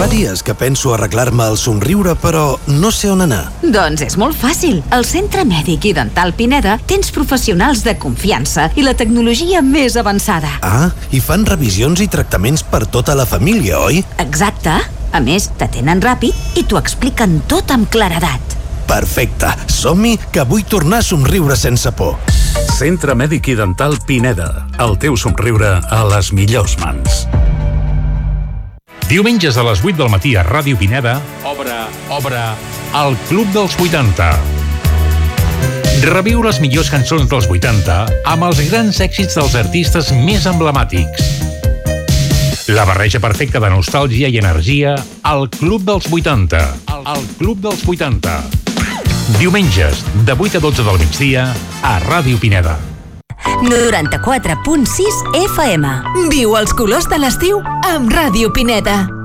Fa dies que penso arreglar-me el somriure, però no sé on anar. Doncs és molt fàcil. Al Centre Mèdic i Dental Pineda tens professionals de confiança i la tecnologia més avançada. Ah, i fan revisions i tractaments per tota la família, oi? Exacte. A més, t'atenen ràpid i t'ho expliquen tot amb claredat. Perfecte. Som-hi, que vull tornar a somriure sense por. Centre Mèdic i Dental Pineda. El teu somriure a les millors mans. Diumenges a les 8 del matí a Ràdio Pineda, obre el Club dels 80. Reviu les millors cançons dels 80 amb els grans èxits dels artistes més emblemàtics. La barreja perfecta de nostàlgia i energia al Club dels 80. El Club dels 80. Diumenges, de 8 a 12 del migdia, a Ràdio Pineda. 94.6 FM. Viu els colors de l'estiu amb Ràdio Pineda.